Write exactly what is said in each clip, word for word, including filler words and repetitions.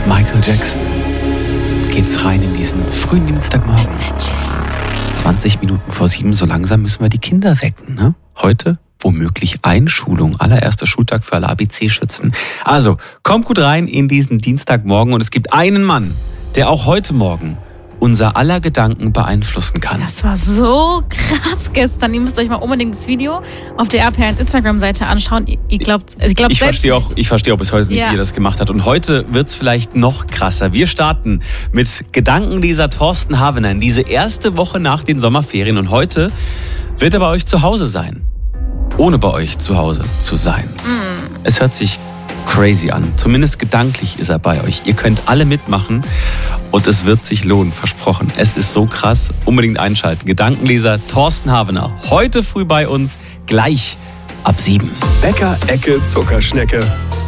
Michael Jackson geht's rein in diesen frühen Dienstagmorgen. zwanzig Minuten vor sieben, so langsam müssen wir die Kinder wecken. Ne? Heute womöglich Einschulung, allererster Schultag für alle A B C-Schützen. Also, kommt gut rein in diesen Dienstagmorgen und es gibt einen Mann, der auch heute Morgen unser aller Gedanken beeinflussen kann. Das war so krass gestern. Ihr müsst euch mal unbedingt das Video auf der R P R Instagram-Seite anschauen. Ihr glaubt, ich glaube Ich verstehe auch, ich verstehe auch bis heute nicht, Ja. wie ihr das gemacht hat. Und heute wird's vielleicht noch krasser. Wir starten mit Gedankenleser Thorsten Havener in diese erste Woche nach den Sommerferien. Und heute wird er bei euch zu Hause sein. Ohne bei euch zu Hause zu sein. Mm. Es hört sich crazy an. Zumindest gedanklich ist er bei euch. Ihr könnt alle mitmachen und es wird sich lohnen, versprochen. Es ist so krass. Unbedingt einschalten. Gedankenleser Thorsten Havener. Heute früh bei uns, gleich ab sieben. Bäcker, Ecke, Zuckerschnecke.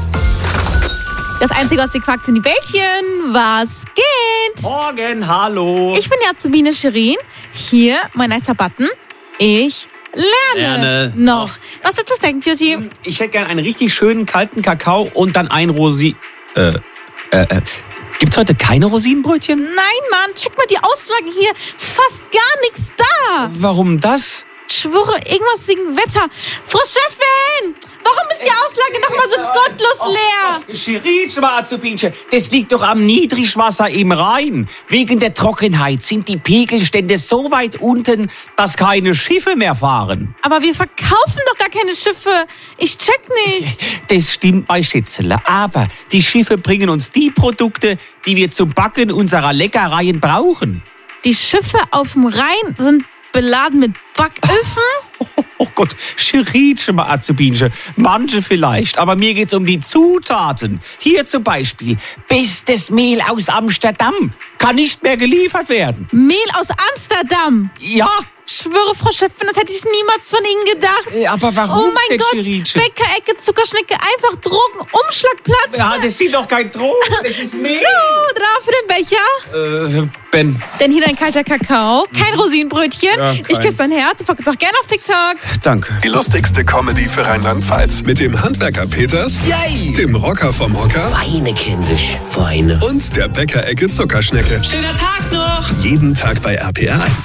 Das Einzige, was ihr quackt, sind die Bällchen. Was geht? Morgen, hallo. Ich bin die Azubine Shirin. Hier mein nicer Button. Ich lerne, Lerne noch. Was willst du denken, Beauty? Ich hätte gern einen richtig schönen kalten Kakao und dann ein Rosi... Äh, äh, äh. Gibt's heute keine Rosinenbrötchen? Nein, Mann, check mal die Auslagen hier. Fast gar nichts da. Warum das? Ich schwöre, irgendwas wegen Wetter. Frau Chefin, warum ist die Auslage nochmal so gottlos leer? Shirin, Schwarzubinche, das liegt doch am Niedrigwasser im Rhein. Wegen der Trockenheit sind die Pegelstände so weit unten, dass keine Schiffe mehr fahren. Aber wir verkaufen doch gar keine Schiffe. Ich check nicht. Das stimmt bei Schätzele. Aber die Schiffe bringen uns die Produkte, die wir zum Backen unserer Leckereien brauchen. Die Schiffe auf dem Rhein sind beladen mit Backöfen? Oh Gott, Shirin, Schwarzubinche, manche vielleicht, aber mir geht's um die Zutaten. Hier zum Beispiel, bestes Mehl aus Amsterdam. Kann nicht mehr geliefert werden. Mehl aus Amsterdam. Ja, Ich schwöre, Frau Chefin, das hätte ich niemals von Ihnen gedacht. Äh, aber warum Oh mein denn, Gott, Shirinche? Bäcker, Ecke, Zuckerschnecke, einfach Drogen, Umschlagplatz. Ja, das sind doch kein Drogen, das ist Mehl. So, drauf für den Becher. Äh, Ben, Denn hier dein kalter Kakao, kein Rosinenbrötchen. Ja, ich keins. küsse dein Herz, folgt uns auch gerne auf TikTok. danke. Die lustigste Comedy für Rheinland-Pfalz. Mit dem Handwerker Peters, Yay! dem Rocker vom Hocker Feine kindisch, feine. und der Bäcker-Ecke Zuckerschnecke. Schöner Tag noch! Jeden Tag bei R P R eins.